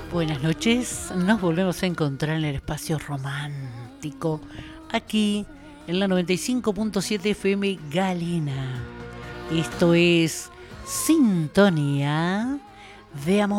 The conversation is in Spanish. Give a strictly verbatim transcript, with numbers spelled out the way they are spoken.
Buenas noches, nos volvemos a encontrar en el espacio romántico, aquí en la noventa y cinco punto siete F M Galena. Esto es Sintonía de Amor.